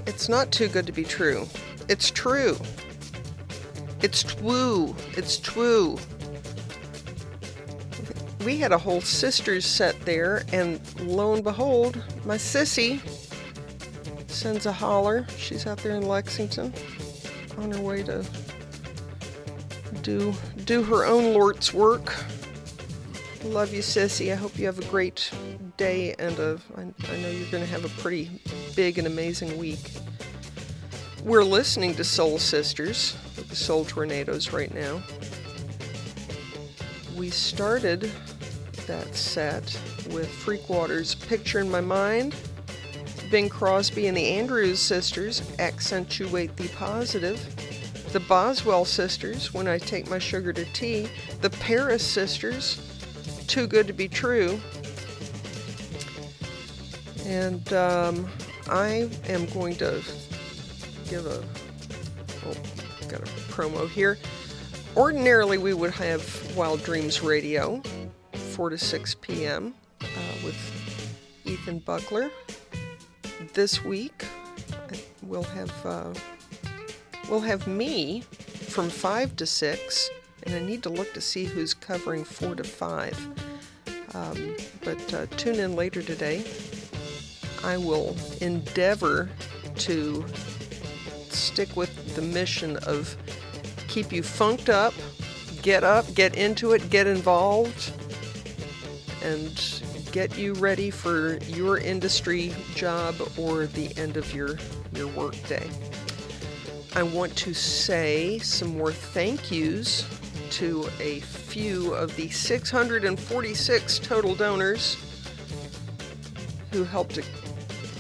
It's not too good to be true. It's true. It's twoo. It's twoo. We had a whole sisters set there, and lo and behold, my sissy sends a holler. She's out there in Lexington on her way to do her own Lord's work. Love you, sissy. I hope you have a great day, and I know you're going to have a pretty big and amazing week. We're listening to Soul Sisters with the Soul Tornadoes right now. We started that set with Freakwater's Picture in My Mind. Bing Crosby and the Andrews Sisters, Accentuate the Positive. The Boswell Sisters, When I Take My Sugar to Tea. The Paris Sisters, Too Good to Be True. And I am going to give got a promo here. Ordinarily, we would have Wild Dreams Radio, 4 to 6 p.m. With Ethan Buckler. This week, we'll have me from 5 to 6, and I need to look to see who's covering 4 to 5. But tune in later today. I will endeavor to stick with the mission of keep you funked up, get into it, get involved, and get you ready for your industry job or the end of your work day. I want to say some more thank yous to a few of the 646 total donors who helped